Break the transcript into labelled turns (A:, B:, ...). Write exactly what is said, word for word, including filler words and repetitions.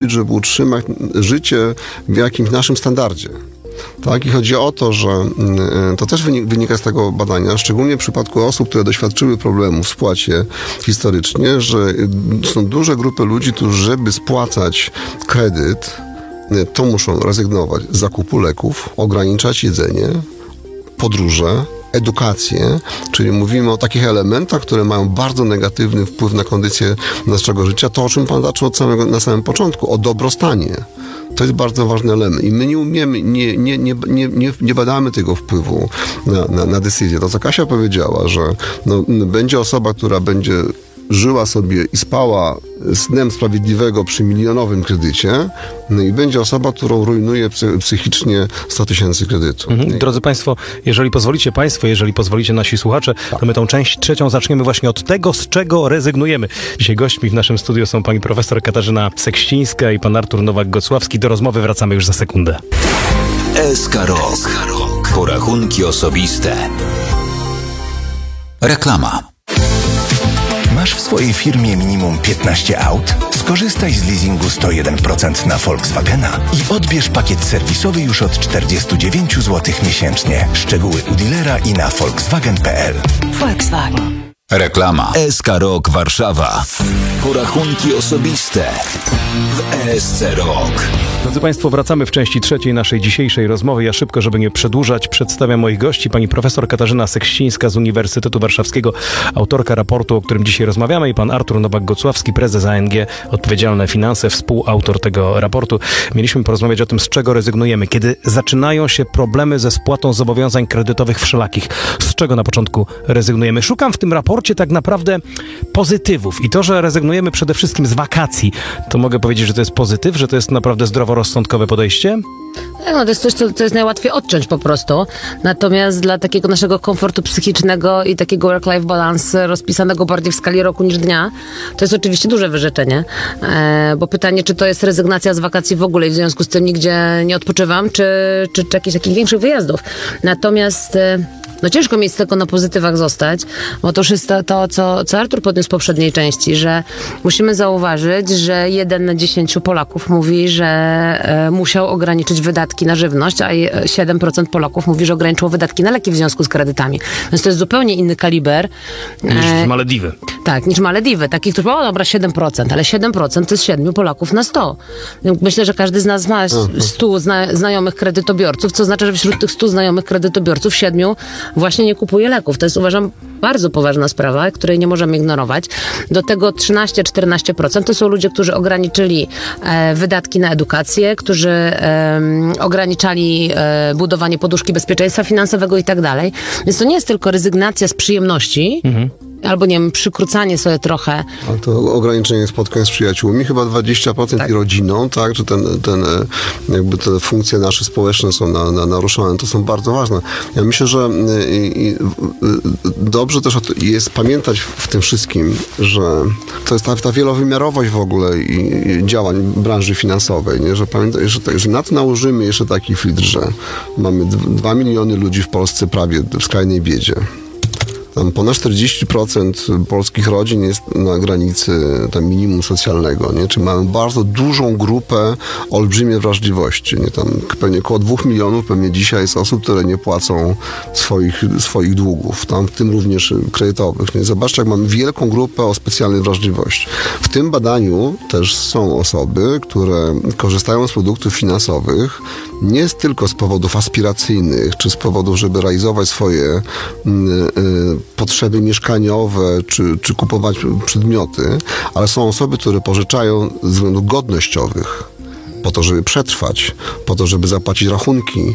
A: zrobić, żeby utrzymać życie w jakimś naszym standardzie. Tak, i chodzi o to, że to też wynika z tego badania, szczególnie w przypadku osób, które doświadczyły problemów w spłacie historycznie, że są duże grupy ludzi, którzy, żeby spłacać kredyt, to muszą rezygnować z zakupu leków, ograniczać jedzenie, podróże, edukację, czyli mówimy o takich elementach, które mają bardzo negatywny wpływ na kondycję naszego życia. To, o czym pan zaczął od samego, na samym początku, o dobrostanie. To jest bardzo ważny element i my nie umiemy, nie, nie, nie, nie, nie, nie badamy tego wpływu na, na, na decyzję. To, co Kasia powiedziała, że no, będzie osoba, która będzie żyła sobie i spała snem sprawiedliwego przy milionowym kredycie, no i będzie osoba, którą rujnuje psychicznie sto tysięcy kredytu.
B: Mhm. Drodzy Państwo, jeżeli pozwolicie Państwo, jeżeli pozwolicie nasi słuchacze, to my tą część trzecią zaczniemy właśnie od tego, z czego rezygnujemy. Dzisiaj gośćmi w naszym studiu są pani profesor Katarzyna Seksińska i pan Artur Nowak-Gocławski. Do rozmowy wracamy już za sekundę.
C: S K Rok. Porachunki osobiste. Reklama.
D: Masz w swojej firmie minimum piętnaście aut? Skorzystaj z leasingu sto jeden procent na Volkswagena i odbierz pakiet serwisowy już od czterdzieści dziewięć złotych miesięcznie. Szczegóły u dealera i na volkswagen kropka p l.
E: Volkswagen.
C: Reklama. S K Rok Warszawa. Porachunki osobiste w E S C Rok.
B: Drodzy Państwo, wracamy w części trzeciej naszej dzisiejszej rozmowy. Ja szybko, żeby nie przedłużać, przedstawiam moich gości. Pani profesor Katarzyna Seksińska z Uniwersytetu Warszawskiego, autorka raportu, o którym dzisiaj rozmawiamy, i pan Artur Nowak-Gocławski, prezes A N G Odpowiedzialne Finanse, współautor tego raportu. Mieliśmy porozmawiać o tym, z czego rezygnujemy, kiedy zaczynają się problemy ze spłatą zobowiązań kredytowych wszelakich. Z czego na początku rezygnujemy? Szukam w tym raporcie tak naprawdę pozytywów i to, że rezygnujemy przede wszystkim z wakacji, to mogę powiedzieć, że to jest pozytyw, że to jest naprawdę zdroworozsądkowe podejście?
E: No, to jest coś, co, co jest najłatwiej odciąć po prostu. Natomiast dla takiego naszego komfortu psychicznego i takiego work-life balance rozpisanego bardziej w skali roku niż dnia, to jest oczywiście duże wyrzeczenie. E, bo pytanie, czy to jest rezygnacja z wakacji w ogóle i w związku z tym nigdzie nie odpoczywam, czy, czy, czy jakichś takich większych wyjazdów. Natomiast e, no ciężko mieć tylko na pozytywach zostać, bo to już jest to, to co, co Artur podniósł w poprzedniej części, że musimy zauważyć, że jeden na dziesięciu Polaków mówi, że e, musiał ograniczyć wydatki na żywność, a siedem procent Polaków mówi, że ograniczyło wydatki na leki w związku z kredytami. Więc to jest zupełnie inny kaliber.
B: Niż
E: e,
B: Malediwy.
E: Tak, niż Malediwy. Takich, którzy o dobra, siedem procent, ale siedem procent to jest siedmiu Polaków na sto. Myślę, że każdy z nas ma stu zna, znajomych kredytobiorców, co oznacza, że wśród tych stu znajomych kredytobiorców siedmiu właśnie nie kupuje leków. To jest, uważam, bardzo poważna sprawa, której nie możemy ignorować. Do tego trzynaście do czternastu procent to są ludzie, którzy ograniczyli e, wydatki na edukację, którzy e, ograniczali e, budowanie poduszki bezpieczeństwa finansowego i tak dalej. Więc to nie jest tylko rezygnacja z przyjemności, mhm. albo, nie wiem, przykrócanie sobie trochę.
A: Ale to ograniczenie spotkań z przyjaciółmi, chyba dwadzieścia procent tak. I rodziną, tak, że ten, ten, jakby te funkcje nasze społeczne są na, na, naruszone, to są bardzo ważne. Ja myślę, że i, i, dobrze też jest pamiętać w tym wszystkim, że to jest ta, ta wielowymiarowość w ogóle i, i działań branży finansowej, nie? Że pamiętaj, że, że na to nałożymy jeszcze taki filtr, że mamy dwa miliony ludzi w Polsce prawie w skrajnej biedzie. Tam ponad czterdzieści procent polskich rodzin jest na granicy tam minimum socjalnego, nie? Czyli mamy bardzo dużą grupę olbrzymiej wrażliwości, nie? Tam pewnie około dwóch milionów pewnie dzisiaj jest osób, które nie płacą swoich, swoich długów, tam w tym również kredytowych, nie? Zobaczcie, jak mamy wielką grupę o specjalnej wrażliwości. W tym badaniu też są osoby, które korzystają z produktów finansowych nie tylko z powodów aspiracyjnych, czy z powodów, żeby realizować swoje yy, yy, potrzeby mieszkaniowe, czy, czy kupować przedmioty, ale są osoby, które pożyczają ze względów godnościowych, po to, żeby przetrwać, po to, żeby zapłacić rachunki,